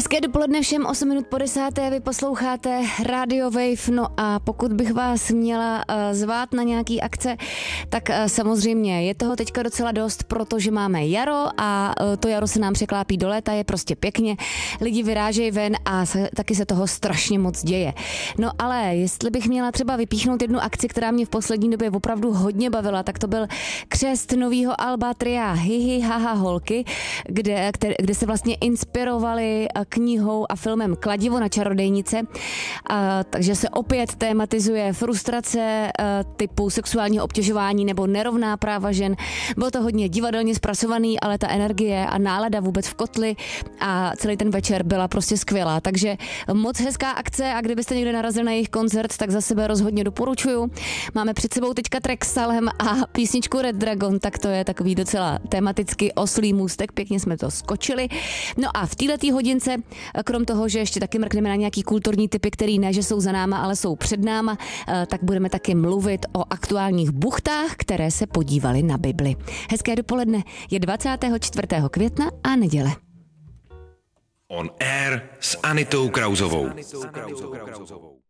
Hezké dopoledne všem, 8 minut po 10. Vy posloucháte Radio Wave, no a pokud bych vás měla zvát na nějaký akce, tak samozřejmě je toho teďka docela dost, protože máme jaro a to jaro se nám překlápí do léta, je prostě pěkně, lidi vyrážejí ven a taky se toho strašně moc děje. No ale jestli bych měla třeba vypíchnout jednu akci, která mě v poslední době opravdu hodně bavila, tak to byl křest novýho alba tria Hihi Haha Holky, kde se vlastně inspirovali knihou a filmem Kladivo na čarodejnice, takže se opět tématizuje frustrace typu sexuálního obtěžování nebo nerovná práva žen. Bylo to hodně divadelně zpracovaný, ale ta energie a nálada vůbec v kotli a celý ten večer byla prostě skvělá. Takže moc hezká akce a kdybyste někde narazili na jejich koncert, tak za sebe rozhodně doporučuju. Máme před sebou teďka track s Salhem a písničku Red Dragon, tak to je takový docela tematicky oslý můstek, pěkně jsme to skočili. No a v této hodince, krom toho, že ještě taky mrkneme na nějaký kulturní typy, který ne, že jsou za náma, ale jsou před náma, tak budeme taky mluvit o aktuálních buchtách, které se podívaly na Bibli. Hezké dopoledne, je 24. května a neděle. On Air s Anitou Krauzovou.